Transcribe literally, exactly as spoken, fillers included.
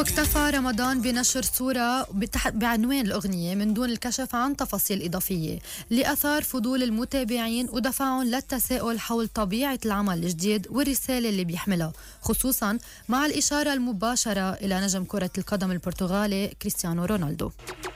واكتفى رمضان بنشر صورة بعنوان الأغنية من دون الكشف عن تفاصيل إضافية لأثار فضول المتابعين ودفعهم للتساؤل حول طبيعة العمل الجديد والرسالة اللي بيحملها، خصوصا مع الإشارة المباشرة إلى نجم كرة القدم البرتغالي كريستيانو رونالدو.